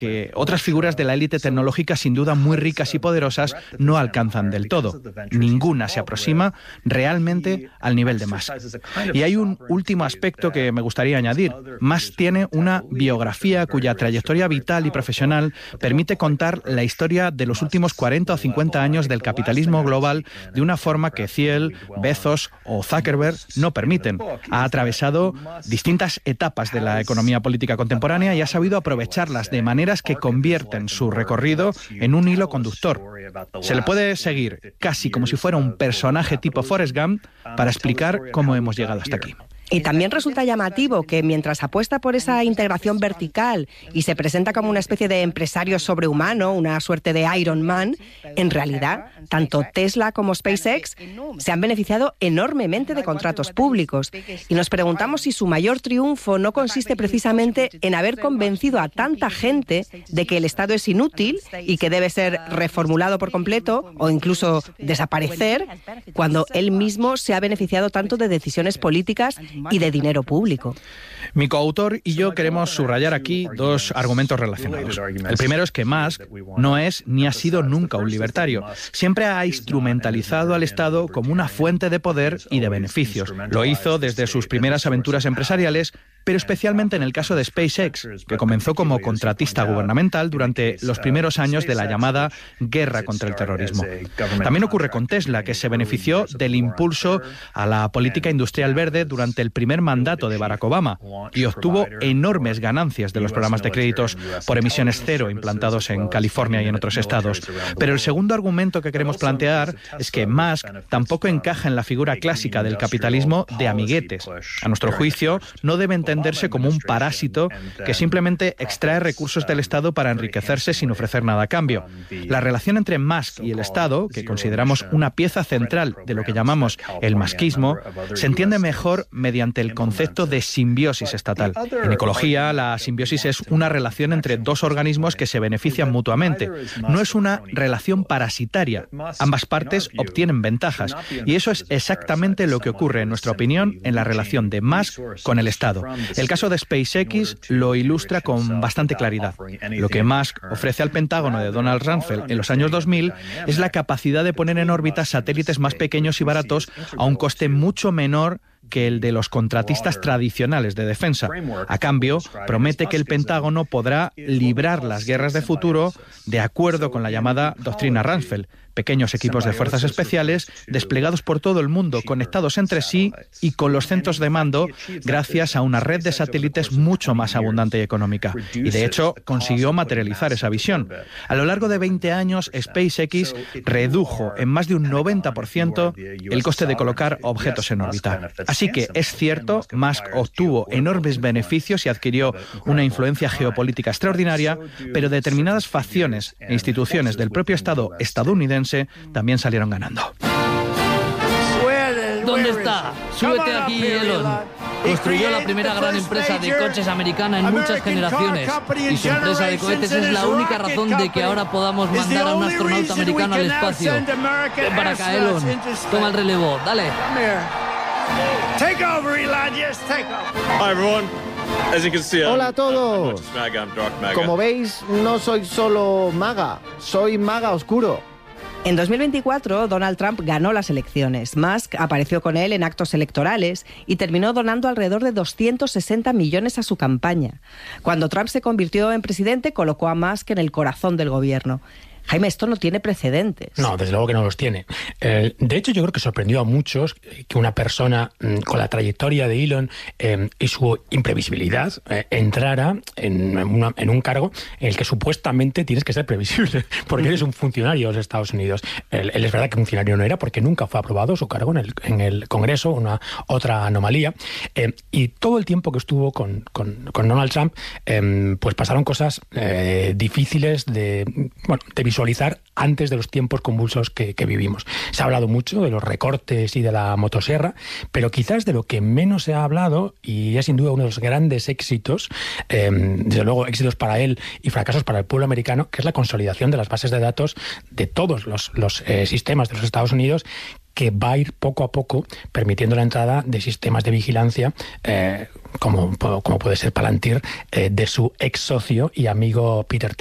que otras figuras de la élite tecnológica, sin duda muy ricas y poderosas, no alcanzan del todo. Ninguna se aproxima realmente al nivel de Musk. Y hay un último aspecto que me gustaría añadir. Musk tiene una biografía cuya trayectoria vital y profesional permite contar la historia de los últimos 40 o 50 años del capitalismo global de una forma que Thiel, Bezos o Zuckerberg no permiten. Ha atravesado distintas etapas de la economía política contemporánea y ha sabido aprovecharlas de maneras que convierten su recorrido en un hilo conductor. Se le puede seguir casi como si fuera un personaje tipo Forrest Gump para explicar cómo hemos llegado hasta aquí. Y también resulta llamativo que mientras apuesta por esa integración vertical y se presenta como una especie de empresario sobrehumano, una suerte de Iron Man, en realidad, tanto Tesla como SpaceX se han beneficiado enormemente de contratos públicos. Y nos preguntamos si su mayor triunfo no consiste precisamente en haber convencido a tanta gente de que el Estado es inútil y que debe ser reformulado por completo o incluso desaparecer, cuando él mismo se ha beneficiado tanto de decisiones políticas y de dinero público. Mi coautor y yo queremos subrayar aquí dos argumentos relacionados. El primero es que Musk no es ni ha sido nunca un libertario. Siempre ha instrumentalizado al Estado como una fuente de poder y de beneficios. Lo hizo desde sus primeras aventuras empresariales, pero especialmente en el caso de SpaceX, que comenzó como contratista gubernamental durante los primeros años de la llamada guerra contra el terrorismo. También ocurre con Tesla, que se benefició del impulso a la política industrial verde durante el primer mandato de Barack Obama y obtuvo enormes ganancias de los programas de créditos por emisiones cero implantados en California y en otros estados. Pero el segundo argumento que queremos plantear es que Musk tampoco encaja en la figura clásica del capitalismo de amiguetes. A nuestro juicio, no debe entenderse como un parásito que simplemente extrae recursos del Estado para enriquecerse sin ofrecer nada a cambio. La relación entre Musk y el Estado, que consideramos una pieza central de lo que llamamos el muskismo, se entiende mejor mediante el concepto de simbiosis estatal. En ecología, la simbiosis es una relación entre dos organismos que se benefician mutuamente. No es una relación parasitaria. Ambas partes obtienen ventajas. Y eso es exactamente lo que ocurre, en nuestra opinión, en la relación de Musk con el Estado. El caso de SpaceX lo ilustra con bastante claridad. Lo que Musk ofrece al Pentágono de Donald Rumsfeld en los años 2000 es la capacidad de poner en órbita satélites más pequeños y baratos a un coste mucho menor que el de los contratistas tradicionales de defensa. A cambio, promete que el Pentágono podrá librar las guerras de futuro de acuerdo con la llamada doctrina Rumsfeld, pequeños equipos de fuerzas especiales desplegados por todo el mundo, conectados entre sí y con los centros de mando gracias a una red de satélites mucho más abundante y económica. Y de hecho, consiguió materializar esa visión. A lo largo de 20 años, SpaceX redujo en más de un 90% el coste de colocar objetos en órbita. Así que es cierto, Musk obtuvo enormes beneficios y adquirió una influencia geopolítica extraordinaria, pero determinadas facciones e instituciones del propio Estado estadounidense también salieron ganando. ¿Dónde está? Súbete aquí, Elon. Construyó la primera gran empresa de coches americana en muchas generaciones y su empresa de cohetes es la única razón de que ahora podamos mandar a un astronauta americano al espacio. Ven para acá, Elon. Toma el relevo. Dale. Hola a todos. Como veis, no soy solo maga, soy maga oscuro. En 2024, Donald Trump ganó las elecciones. Musk apareció con él en actos electorales y terminó donando alrededor de 260 millones a su campaña. Cuando Trump se convirtió en presidente, colocó a Musk en el corazón del gobierno. Jaime, esto no tiene precedentes. No, desde luego que no los tiene. De hecho, yo creo que sorprendió a muchos que una persona con la trayectoria de Elon y su imprevisibilidad entrara en un cargo en el que supuestamente tienes que ser previsible, porque eres un funcionario de los Estados Unidos. Él es verdad que funcionario no era, porque nunca fue aprobado su cargo en el Congreso, otra anomalía. Y todo el tiempo que estuvo con Donald Trump, pues pasaron cosas difíciles de visualizar antes de los tiempos convulsos que vivimos. Se ha hablado mucho de los recortes y de la motosierra, pero quizás de lo que menos se ha hablado, y es sin duda uno de los grandes éxitos, desde luego éxitos para él y fracasos para el pueblo americano, que es la consolidación de las bases de datos de todos los sistemas de los Estados Unidos, que va a ir poco a poco permitiendo la entrada de sistemas de vigilancia como puede ser Palantir, de su ex socio y amigo Peter Thiel.